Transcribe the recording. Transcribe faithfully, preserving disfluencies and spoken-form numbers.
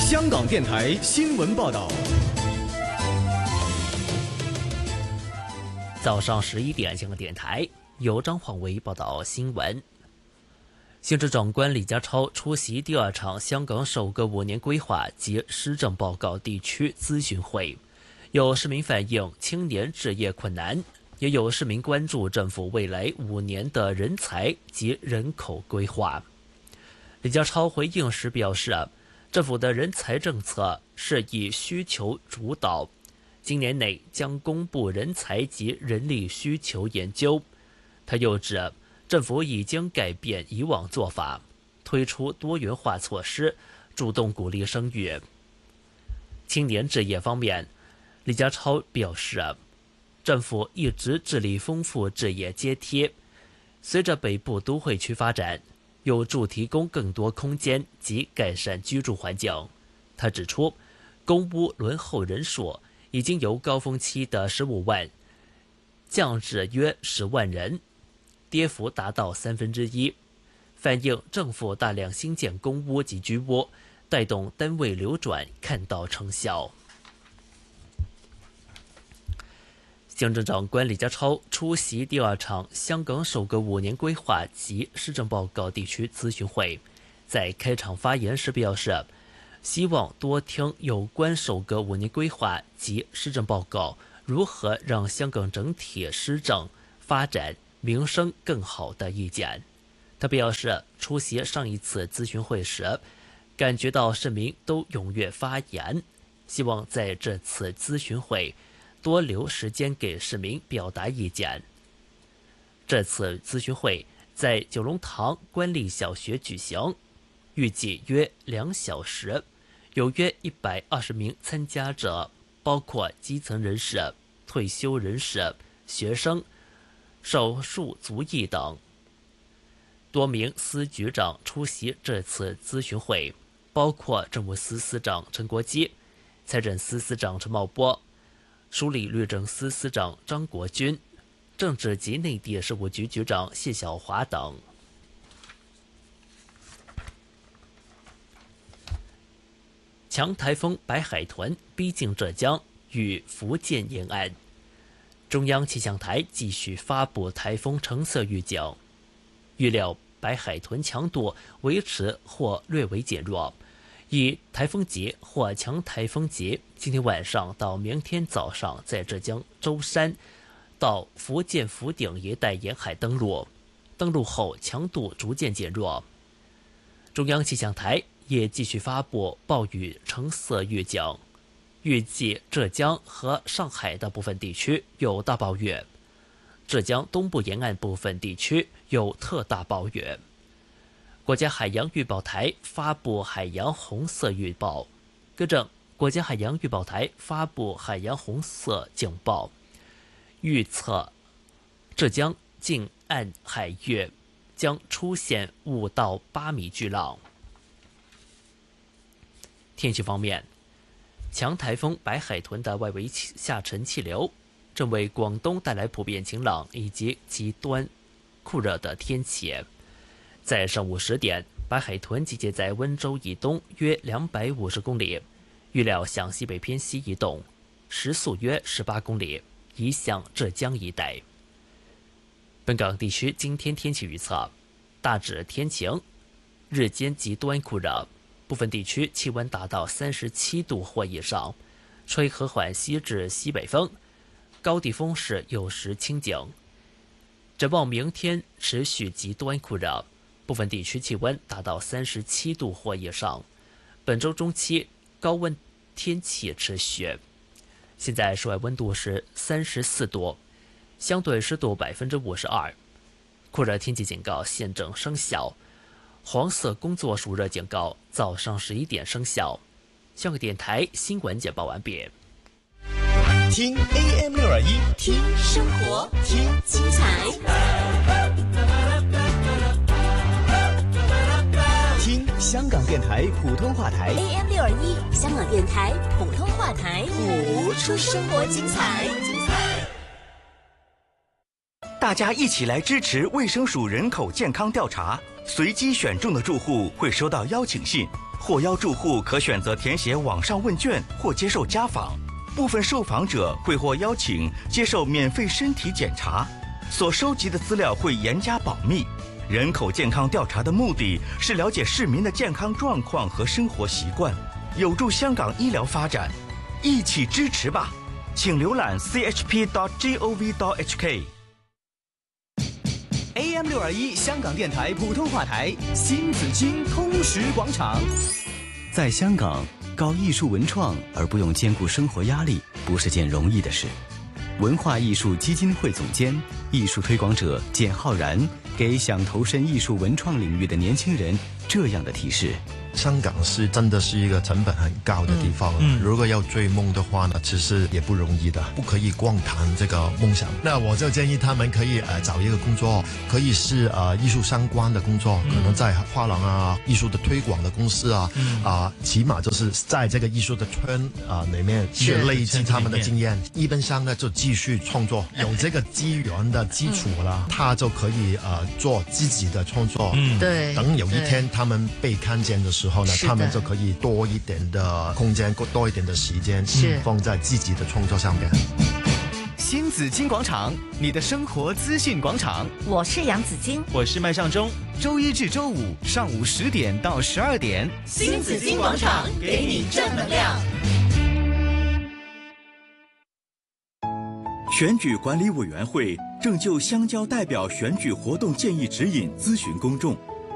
香港电台新闻报道。 早上十一点，香港电台由张晃维报道新闻。行政长官李家超出席第二场香港首个五年规划及施政报告地区咨询会，有市民反映青年置业困难，也有市民关注政府未来五年的人才及人口规划。李家超回应时表示，政府的人才政策是以需求主导，今年内将公布人才及人力需求研究。他又指，政府已经改变以往做法，推出多元化措施，主动鼓励生育。青年置业方面，李家超表示，政府一直致力丰富置业阶梯，随着北部都会区发展，有助提供更多空间及改善居住环境。他指出，公屋轮候人数已经由高峰期的十五万降至约十万人，跌幅达到三分之一，反映政府大量新建公屋及居屋，带动单位流转看到成效。行政长官李家超出席第二场香港首个五年规划及施政报告地区咨询会，在开场发言时表示，希望多听有关首个五年规划及施政报告如何让香港整体施政发展民生更好的意见。他表示，出席上一次咨询会时，感觉到市民都踊跃发言，希望在这次咨询会多留时间给市民表达意见。这次咨询会在九龙塘官立小学举行，预计约两小时，有约一百二十名参加者，包括基层人士、退休人士、学生、少数族裔等。多名司局长出席这次咨询会，包括政务司司长陈国基、财政司司长陈茂波、梳理律政司司长张国军、政治及内地事务局局长谢晓华等。强台风白海豚逼近浙江与福建沿岸，中央气象台继续发布台风橙色预警，预料白海豚强度维持或略为减弱，以台风级或强台风级今天晚上到明天早上在浙江舟山到福建福鼎一带沿海登陆，登陆后强度逐渐减弱。中央气象台也继续发布暴雨橙色预警，预计浙江和上海的部分地区有大暴雨，浙江东部沿岸部分地区有特大暴雨。国家海洋预报台发布海洋红色预报，更正，国家海洋预报台发布海洋红色警报，预测浙江近岸海域将出现五到八米巨浪。天气方面，强台风白海豚的外围下沉气流正为广东带来普遍晴朗以及极端酷热的天气。在上午十点，白海豚集结在温州以东约两百五十公里，预料向西北偏西移动，时速约十八公里，移向浙江一带。本港地区今天天气预测，大致天晴，日间极端酷热，部分地区气温达到三十七度或以上，吹和缓西至西北风，高地风势有时清劲。展望明天持续极端酷热，部分地区气温达到三十七度或以上，本周中期高温天气持续。现在室外温度是三十四度，相对湿度百分之五十二，酷热天气警告现正生效。黄色工作暑热警告早上十一点生效。香港电台新闻简报完毕。 听 A M 六二一， 听生活，听精彩， 听香港电台普通话台 A M 六二一，香港电台普通话台， 谱出生活精彩。 大家一起来支持卫生署人口健康调查，随机选中的住户会收到邀请信， 获邀住户可选择填写网上问卷或接受家访，部分受访者会获邀请接受免费身体检查，所收集的资料会严加保密。人口健康调查的目的是了解市民的健康状况和生活习惯，有助香港医疗发展，一起支持吧！请浏览 c h p dot gov dot h k。 A M 六二一香港电台普通话台，新紫荆通识广场。 在香港搞艺术文创而不用兼顾生活压力，不是件容易的事。文化艺术基金会总监、艺术推广者简浩然给想投身艺术文创领域的年轻人这样的提示： 香港是真的是一个成本很高的地方，嗯嗯、如果要追梦的话呢，其实也不容易的，不可以光谈这个梦想。那我就建议他们可以呃找一个工作，可以是呃艺术相关的工作，嗯、可能在画廊啊、艺术的推广的公司啊，啊、嗯呃，起码就是在这个艺术的圈啊、呃、里面去累积他们的经验。一边上呢就继续创作，有这个资源的基础了，嗯、他就可以呃做自己的创作。 嗯，对。 等有一天他们被看见的时候呢，他们就可以多一点的空间，多一点的时间放在自己的创作上面。 新紫荆广场，你的生活资讯广场。 我是杨紫荆， 我是麦尚中。周一至周五上午十点到十二点， 新紫荆广场给你正能量。 选举管理委员会正就乡郊代表选举活动建议指引咨询公众。